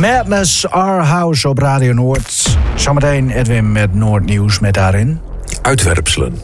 Madness, Our House op Radio Noord. Zometeen Edwin met Noordnieuws met daarin uitwerpselen.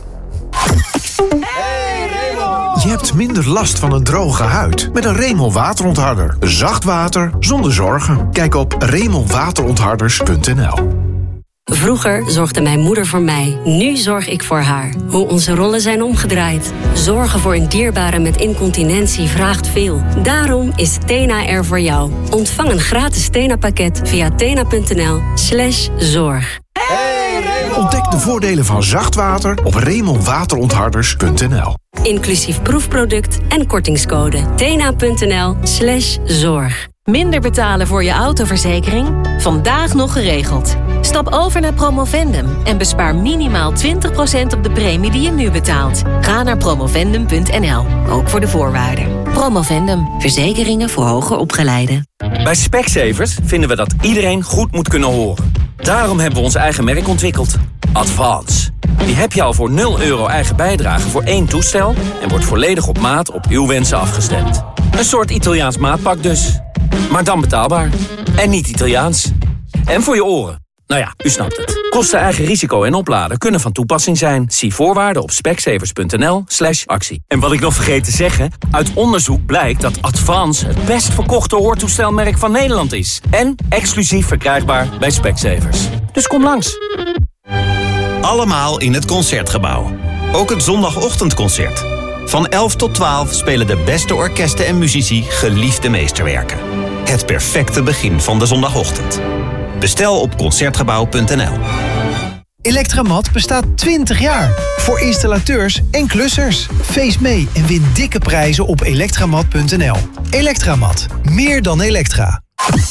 Je hebt minder last van een droge huid met een Remel waterontharder. Zacht water zonder zorgen. Kijk op remelwaterontharders.nl. Vroeger zorgde mijn moeder voor mij. Nu zorg ik voor haar. Hoe onze rollen zijn omgedraaid. Zorgen voor een dierbare met incontinentie vraagt veel. Daarom is Tena er voor jou. Ontvang een gratis Tena-pakket via tena.nl/zorg. Ontdek de voordelen van zacht water op remelwaterontharders.nl. Inclusief proefproduct en kortingscode. tena.nl/zorg. Minder betalen voor je autoverzekering? Vandaag nog geregeld. Stap over naar Promovendum en bespaar minimaal 20% op de premie die je nu betaalt. Ga naar promovendum.nl, ook voor de voorwaarden. Promovendum, verzekeringen voor hoger opgeleiden. Bij Specsavers vinden we dat iedereen goed moet kunnen horen. Daarom hebben we ons eigen merk ontwikkeld. Advance. Die heb je al voor €0 eigen bijdrage voor 1 toestel en wordt volledig op maat op uw wensen afgestemd. Een soort Italiaans maatpak dus. Maar dan betaalbaar. En niet Italiaans. En voor je oren. Nou ja, u snapt het. Kosten, eigen risico en opladen kunnen van toepassing zijn. Zie voorwaarden op specsavers.nl/actie. En wat ik nog vergeet te zeggen, uit onderzoek blijkt dat Advance het best verkochte hoortoestelmerk van Nederland is. En exclusief verkrijgbaar bij Specsavers. Dus kom langs. Allemaal in het Concertgebouw. Ook het zondagochtendconcert. Van 11 tot 12 spelen de beste orkesten en muzici geliefde meesterwerken. Het perfecte begin van de zondagochtend. Bestel op concertgebouw.nl. Electramat bestaat 20 jaar. Voor installateurs en klussers. Feest mee en win dikke prijzen op electramat.nl. Electramat. Meer dan elektra.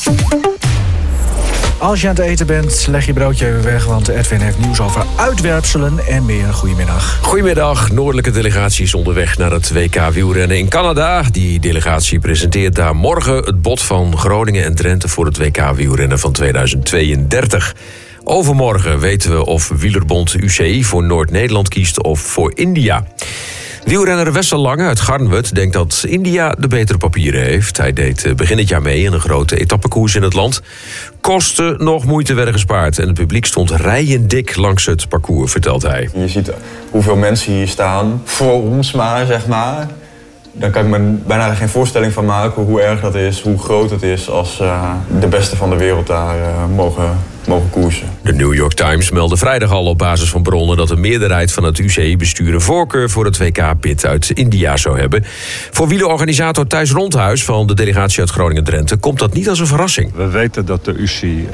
Als je aan het eten bent, leg je broodje even weg, want Edwin heeft nieuws over uitwerpselen en meer. Goedemiddag. Goedemiddag. Noordelijke delegatie is onderweg naar het WK wielrennen in Canada. Die delegatie presenteert daar morgen het bod van Groningen en Drenthe voor het WK wielrennen van 2032. Overmorgen weten we of wielerbond UCI voor Noord-Nederland kiest of voor India. Wielrenner Wessel Lange uit Garnwerd denkt dat India de betere papieren heeft. Hij deed begin dit jaar mee in een grote etappekoers in het land. Kosten nog moeite werden gespaard en het publiek stond rijendik langs het parcours, vertelt hij. Je ziet hoeveel mensen hier staan, voor ons maar, zeg maar. Dan kan ik me bijna geen voorstelling van maken hoe erg dat is, hoe groot het is als de beste van de wereld daar mogen koersen. De New York Times meldde vrijdag al op basis van bronnen dat de meerderheid van het UCI-bestuur een voorkeur voor het WK-pit uit India zou hebben. Voor wielerorganisator Thijs Rondhuis van de delegatie uit Groningen-Drenthe komt dat niet als een verrassing. We weten dat de UCI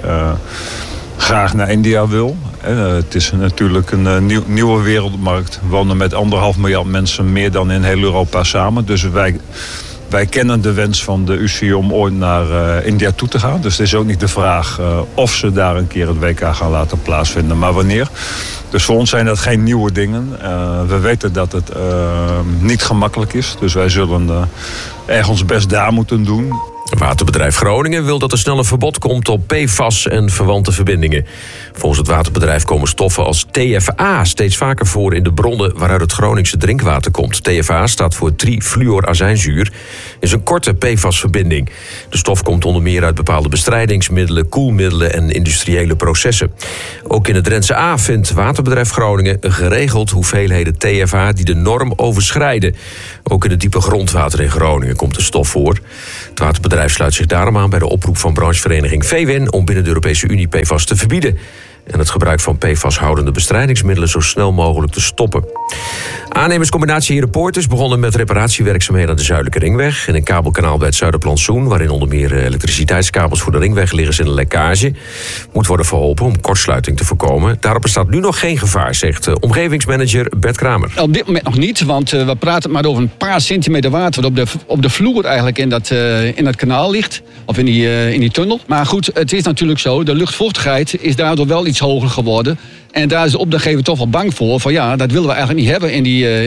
graag naar India wil. Het is natuurlijk een nieuwe wereldmarkt. We wonen met 1,5 miljard mensen meer dan in heel Europa samen. Dus wij kennen de wens van de UCI om ooit naar India toe te gaan. Dus het is ook niet de vraag of ze daar een keer het WK gaan laten plaatsvinden, maar wanneer. Dus voor ons zijn dat geen nieuwe dingen. We weten dat het niet gemakkelijk is. Dus wij zullen erg ons best daar moeten doen. Waterbedrijf Groningen wil dat er snel een verbod komt op PFAS en verwante verbindingen. Volgens het waterbedrijf komen stoffen als TFA steeds vaker voor in de bronnen waaruit het Groningse drinkwater komt. TFA staat voor trifluorazijnzuur, is een korte PFAS-verbinding. De stof komt onder meer uit bepaalde bestrijdingsmiddelen, koelmiddelen en industriële processen. Ook in het Drentse A vindt waterbedrijf Groningen geregeld hoeveelheden TFA die de norm overschrijden. Ook in het diepe grondwater in Groningen komt de stof voor. Het waterbedrijf sluit zich daarom aan bij de oproep van branchevereniging VWin om binnen de Europese Unie PFAS te verbieden en het gebruik van PFAS-houdende bestrijdingsmiddelen zo snel mogelijk te stoppen. Aannemerscombinatie Herenpoort begonnen met reparatiewerkzaamheden aan de Zuidelijke Ringweg. In een kabelkanaal bij het Zuiderplantsoen, waarin onder meer elektriciteitskabels voor de ringweg liggen, in een lekkage. Moet worden verholpen om kortsluiting te voorkomen. Daarop bestaat nu nog geen gevaar, zegt omgevingsmanager Bert Kramer. Op dit moment nog niet, want we praten maar over een paar centimeter water wat op de vloer eigenlijk in dat kanaal ligt. Of in die tunnel. Maar goed, het is natuurlijk zo, de luchtvochtigheid is daardoor wel iets hoger geworden. En daar is de opdrachtgever toch wel bang voor. Van ja, dat willen we eigenlijk niet hebben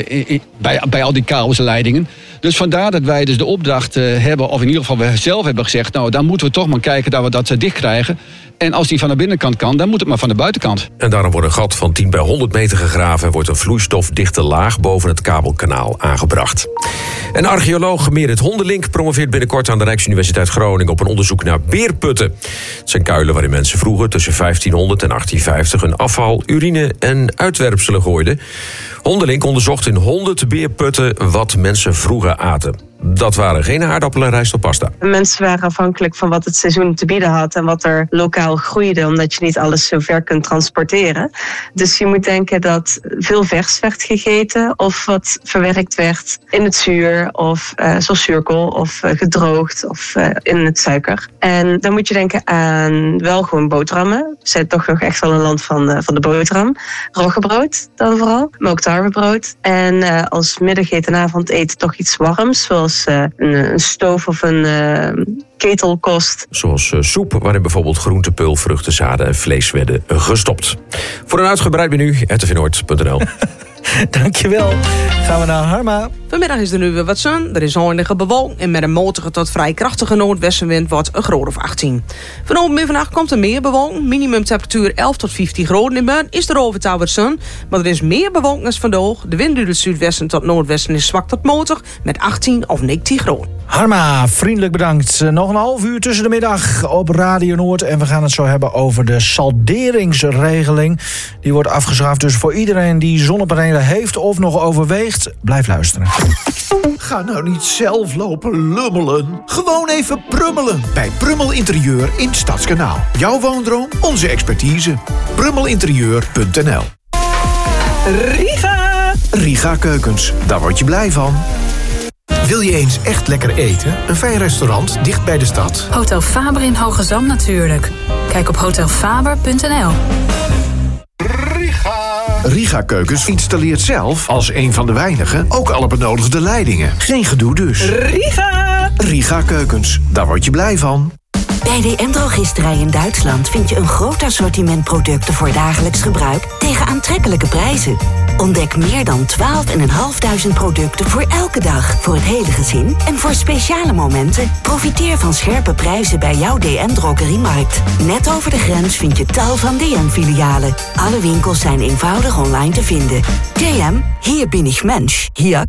bij al die kabels en leidingen. Dus vandaar dat wij dus de opdracht hebben, of in ieder geval we zelf hebben gezegd, nou dan moeten we toch maar kijken dat we dat dicht krijgen. En als die van de binnenkant kan, dan moet het maar van de buitenkant. En daarom wordt een gat van 10 bij 100 meter gegraven en wordt een vloeistofdichte laag boven het kabelkanaal aangebracht. En archeoloog Merit Hondelink promoveert binnenkort aan de Rijksuniversiteit Groningen op een onderzoek naar beerputten. Het zijn kuilen waarin mensen vroeger tussen 1500 en 1850 hun afval, urine en uitwerpselen gooiden. Hondelink onderzocht in 100 beerputten wat mensen vroeger aten. Dat waren geen aardappelen, rijst of pasta. Mensen waren afhankelijk van wat het seizoen te bieden had en wat er lokaal groeide, omdat je niet alles zo ver kunt transporteren. Dus je moet denken dat veel vers werd gegeten of wat verwerkt werd in het zuur of zoals zuurkool of gedroogd of in het suiker. En dan moet je denken aan wel gewoon boterhammen. We zijn toch nog echt wel een land van de boterham. Roggebrood dan vooral, maar ook tarwebrood. En als middageten en avondeten toch iets warms, zoals een stoof of een ketelkost. Zoals soep, waarin bijvoorbeeld groentepul, vruchtenzaden en vlees werden gestopt. Voor een uitgebreid menu, rtvnoord.nl. Dankjewel. Gaan we naar Harma. Vanmiddag is er nu weer wat zon. Er is oneindige bewolking en met een matige tot vrij krachtige noordwestenwind wordt een graad of 18. Vanavond en vannacht komt er meer bewolking. Minimumtemperatuur 11 tot 15 graden. In buiten is er overdag wat zon, maar er is meer bewolking dan vandaag. De wind uit het zuidwesten tot noordwesten is zwak tot matig met 18 of 19 graden. Harma, vriendelijk bedankt. Nog een half uur tussen de middag op Radio Noord. En we gaan het zo hebben over de salderingsregeling. Die wordt afgeschaft. Dus voor iedereen die zonnepanelen heeft of nog overweegt, blijf luisteren. Ga nou niet zelf lopen lummelen. Gewoon even prummelen bij Prummel Interieur in Stadskanaal. Jouw woondroom, onze expertise. Prummelinterieur.nl. Riga Keukens, daar word je blij van. Wil je eens echt lekker eten? Een fijn restaurant dicht bij de stad? Hotel Faber in Hoogezand natuurlijk. Kijk op hotelfaber.nl. Riga Keukens installeert zelf, als een van de weinigen, ook alle benodigde leidingen. Geen gedoe dus. Riga Keukens, daar word je blij van. Bij DM-drogisterij in Duitsland vind je een groot assortiment producten voor dagelijks gebruik tegen aantrekkelijke prijzen. Ontdek meer dan 12.500 producten voor elke dag, voor het hele gezin en voor speciale momenten. Profiteer van scherpe prijzen bij jouw DM-drogeriemarkt. Net over de grens vind je tal van DM-filialen. Alle winkels zijn eenvoudig online te vinden. DM, hier bin ich Mensch. Hier